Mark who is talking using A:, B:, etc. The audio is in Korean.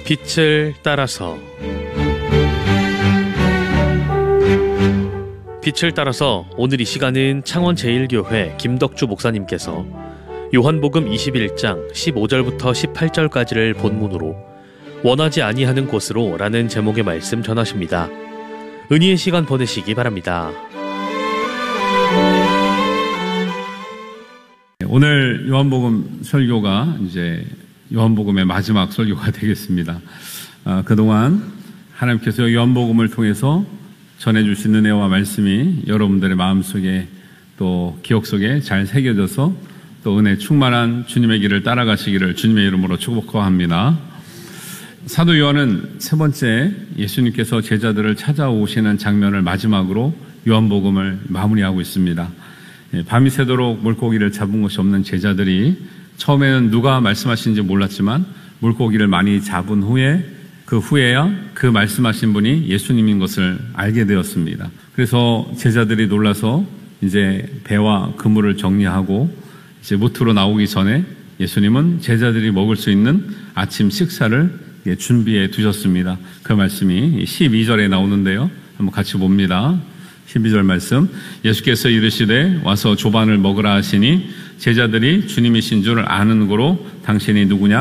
A: 빛을 따라서. 빛을 따라서 오늘 이 시간은 창원제일교회 김덕주 목사님께서 요한복음 21장 15절부터 18절까지를 본문으로 원하지 아니하는 곳으로 라는 제목의 말씀 전하십니다. 은혜의 시간 보내시기 바랍니다.
B: 오늘 요한복음 설교가 이제 요한복음의 마지막 설교가 되겠습니다. 그동안 하나님께서 요한복음을 통해서 전해주신 은혜와 말씀이 여러분들의 마음속에 또 기억 속에 잘 새겨져서 또 은혜 충만한 주님의 길을 따라가시기를 주님의 이름으로 축복합니다. 사도 요한은 세 번째 예수님께서 제자들을 찾아오시는 장면을 마지막으로 요한복음을 마무리하고 있습니다. 밤이 새도록 물고기를 잡은 것이 없는 제자들이 처음에는 누가 말씀하시는지 몰랐지만 물고기를 많이 잡은 후에 그 후에야 그 말씀하신 분이 예수님인 것을 알게 되었습니다. 그래서 제자들이 놀라서 이제 배와 그물을 정리하고 이제 무트로 나오기 전에 예수님은 제자들이 먹을 수 있는 아침 식사를 준비해 두셨습니다. 그 말씀이 12절에 나오는데요. 한번 같이 봅니다. 12절 말씀. 예수께서 이르시되 와서 조반을 먹으라 하시니 제자들이 주님이신 줄 아는 고로 당신이 누구냐